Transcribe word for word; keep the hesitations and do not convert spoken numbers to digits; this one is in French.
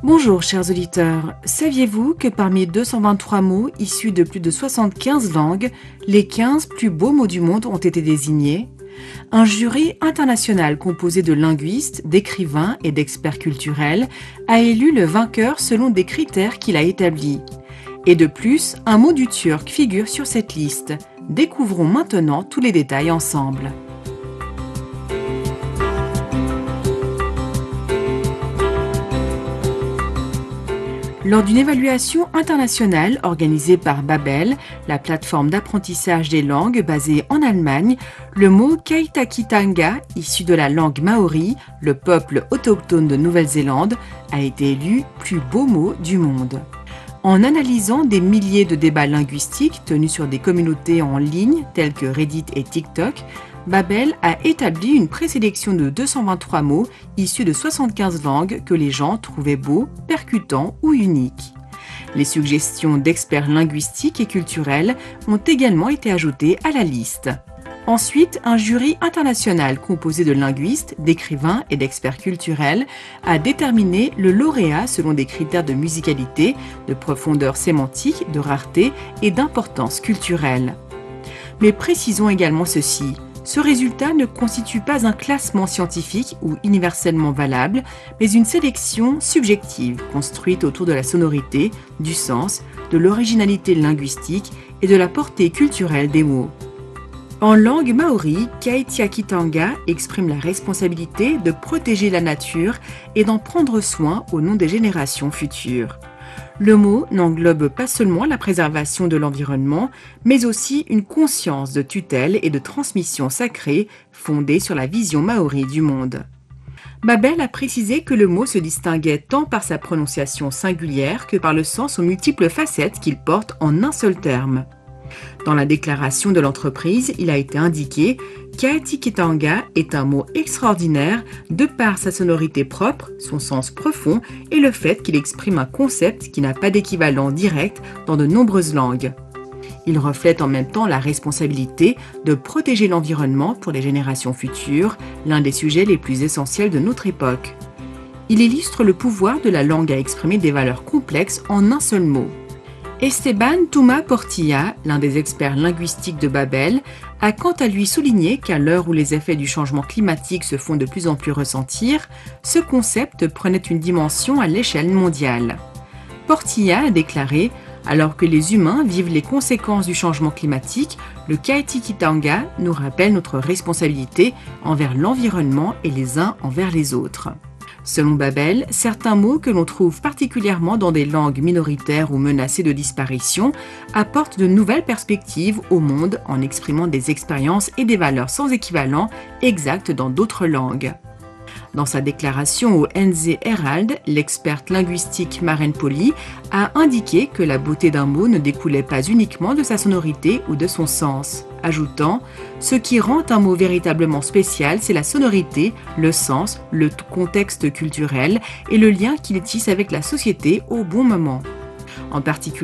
Bonjour chers auditeurs, saviez-vous que parmi deux cent vingt-trois mots issus de plus de soixante-quinze langues, les quinze plus beaux mots du monde ont été désignés? Un jury international composé de linguistes, d'écrivains et d'experts culturels a élu le vainqueur selon des critères qu'il a établis. Et de plus, un mot du turc figure sur cette liste. Découvrons maintenant tous les détails ensemble. Lors d'une évaluation internationale organisée par Babel, la plateforme d'apprentissage des langues basée en Allemagne, le mot Kaitakitanga, issu de la langue maori, le peuple autochtone de Nouvelle-Zélande, a été élu plus beau mot du monde. En analysant des milliers de débats linguistiques tenus sur des communautés en ligne telles que Reddit et TikTok, Babel a établi une présélection de deux cent vingt-trois mots issus de soixante-quinze langues que les gens trouvaient beaux, percutants ou uniques. Les suggestions d'experts linguistiques et culturels ont également été ajoutées à la liste. Ensuite, un jury international composé de linguistes, d'écrivains et d'experts culturels a déterminé le lauréat selon des critères de musicalité, de profondeur sémantique, de rareté et d'importance culturelle. Mais précisons également ceci. Ce résultat ne constitue pas un classement scientifique ou universellement valable, mais une sélection subjective construite autour de la sonorité, du sens, de l'originalité linguistique et de la portée culturelle des mots. En langue maori, Kaitiakitanga exprime la responsabilité de protéger la nature et d'en prendre soin au nom des générations futures. Le mot n'englobe pas seulement la préservation de l'environnement, mais aussi une conscience de tutelle et de transmission sacrée fondée sur la vision maori du monde. Babel a précisé que le mot se distinguait tant par sa prononciation singulière que par le sens aux multiples facettes qu'il porte en un seul terme. Dans la déclaration de l'entreprise, il a été indiqué Kaitikitanga est un mot extraordinaire de par sa sonorité propre, son sens profond et le fait qu'il exprime un concept qui n'a pas d'équivalent direct dans de nombreuses langues. Il reflète en même temps la responsabilité de protéger l'environnement pour les générations futures, l'un des sujets les plus essentiels de notre époque. Il illustre le pouvoir de la langue à exprimer des valeurs complexes en un seul mot. Esteban Touma Portilla, l'un des experts linguistiques de Babel, a quant à lui souligné qu'à l'heure où les effets du changement climatique se font de plus en plus ressentir, ce concept prenait une dimension à l'échelle mondiale. Portilla a déclaré « Alors que les humains vivent les conséquences du changement climatique, le Kaitikitanga nous rappelle notre responsabilité envers l'environnement et les uns envers les autres ». Selon Babel, certains mots que l'on trouve particulièrement dans des langues minoritaires ou menacées de disparition apportent de nouvelles perspectives au monde en exprimant des expériences et des valeurs sans équivalent exactes dans d'autres langues. Dans sa déclaration au N Z Herald, l'experte linguistique Maren Poli a indiqué que la beauté d'un mot ne découlait pas uniquement de sa sonorité ou de son sens, ajoutant « Ce qui rend un mot véritablement spécial, c'est la sonorité, le sens, le contexte culturel et le lien qu'il tisse avec la société au bon moment. » En particulier,